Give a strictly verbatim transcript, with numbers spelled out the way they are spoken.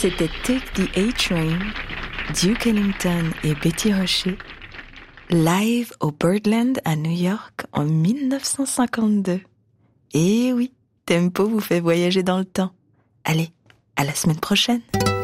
C'était Take the A-Train, Duke Ellington et Betty Rocher, live au Birdland à New York en dix-neuf cent cinquante-deux. Et oui, Tempo vous fait voyager dans le temps. Allez, à la semaine prochaine.